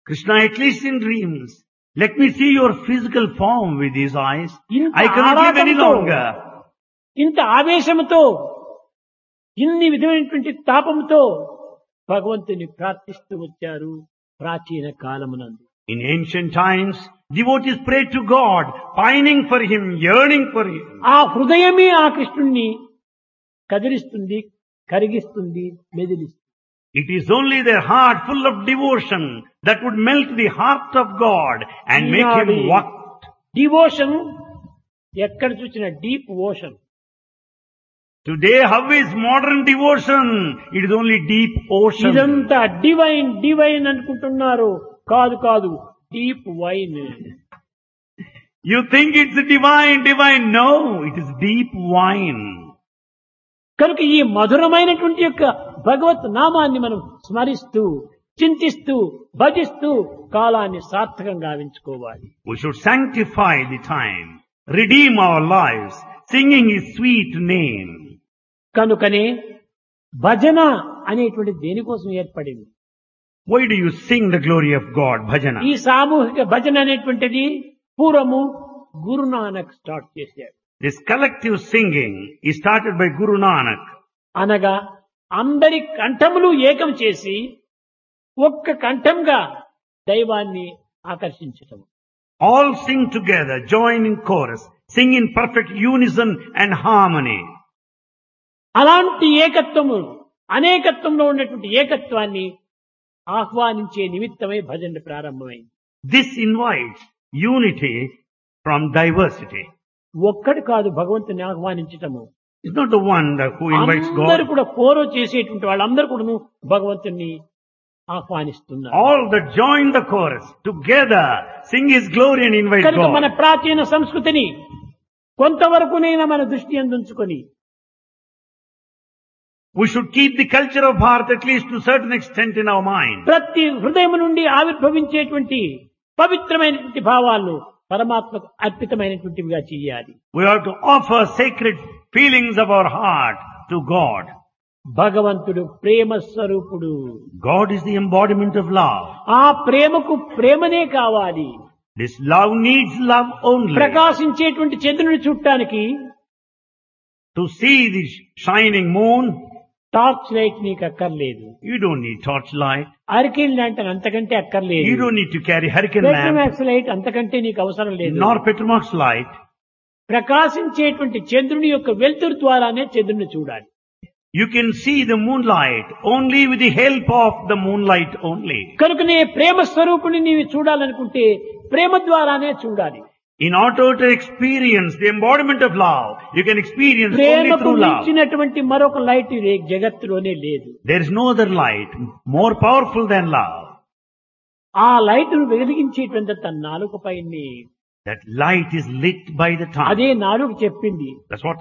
Krishna, at least in dreams, let me see your physical form with these eyes. ఇంత I cannot live any ఆరాటంతో, longer. ఇంత ఆవేశంతో, ఇన్ని విధమైనటువంటి తాపంతో భగవంతుని ప్రార్థిస్తూ వచ్చారు ప్రాచీన కాలమునందు. In ancient times, devotees prayed to God, pining for Him, yearning for Him. ఆ హృదయమే ఆ కృష్ణుణ్ణి కదిలిస్తుంది, కరిగిస్తుంది, మెదిలిస్తుంది. It is only their heart full of devotion that would melt the heart of God and make Him walk. Devotion ఎక్కడ చూసిన deep ocean. Today, how is modern devotion? It is only deep ocean. ఇదంతా divine divine అనుకుంటున్నారు. కాదు కాదు, deep wine. You think it's divine, divine. No, it is deep wine. కనుక ఈ మధురమైనటువంటి యొక్క భగవత్ నామాన్ని మనం స్మరిస్తూ, చింతిస్తూ, భజిస్తూ కాలాన్ని సార్థకంగా గావించుకోవాలి. We should sanctify the time, redeem our lives, singing His sweet name. కనుకనే భజన అనేటువంటి దేనికోసం ఏర్పడింది? Why do you sing the glory of God, bhajana? ఈ సామూహిక భజన అనేటువంటిది పూర్వము గురునానక్ స్టార్ట్ చేశాడు. This collective singing is started by Guru Nanak. అనగా అందరి కంఠములు ఏకం చేసి ఒక్క కంఠంగా దైవాన్ని ఆకర్షించటం. All sing together, join in chorus, sing in perfect unison and harmony. అలాంటి ఏకత్వము, అనేకత్వంలో ఉన్నటువంటి ఏకత్వాన్ని ఆహ్వానించే నిమిత్తమై భజన ప్రారంభమైంది. This invites unity from diversity. ఒక్కడు కాదు భగవంతుని ఆహ్వానించటము. It's not the one who invites అందరూ God. కూడా కోరో చేసేటువంటి వాళ్ళందరూ కూడా భగవంతుని ఆహ్వానిస్తున్నారు. All that join the chorus together sing His glory and invite కనుక మన God. ప్రాచీన సంస్కృతిని కొంతవరకునైనా మన దృష్టి అందుంచుకొని We should keep the culture of Bharat at least to a certain extent in our mind. ప్రతి హృదయం నుండి ఆవిర్భవించేటువంటి పవిత్రమైనటువంటి భావాలను పరమాత్మకు అర్పితమైనటువంటివిగా చేయాలి. We have to offer sacred feelings of our heart to God. భగవంతుడు ప్రేమ స్వరూపుడు. God is the embodiment of love. ఆ ప్రేమకు ప్రేమనే కావాలి. This love needs love only. ప్రకాశించేటువంటి చంద్రుని చూడటానికి To see the shining moon, torch light నీకు అక్కర్లేదు. you don't need torchlight. Hurricane lantern అంతకంటే అక్కర్లేదు. You don't need to carry hurricane lamp, Petromax light అంతకంటే నీకు అవసరం లేదు. nor Petromax light. ప్రకాశించేటువంటి చంద్రుని యొక్క వెలుతురు ద్వారానే చంద్రుని చూడాలి. You can see the moonlight only with the help of the moonlight only. కనుకనే ప్రేమ స్వరూపుని నీవు చూడాలనుకుంటే ప్రేమ ద్వారానే చూడాలి. In order to experience the embodiment of love, you can experience only ప్రేమకు through love. మించినటువంటి మరొక లైట్ ఈ జగత్తులోనే లేదు. There is no other light more powerful than love. ఆ లైట్ ను వెలిగించేటువంటి తన నాలుక పైన That light is lit by the tongue. అదే నాలుగు చెప్పింది. That's what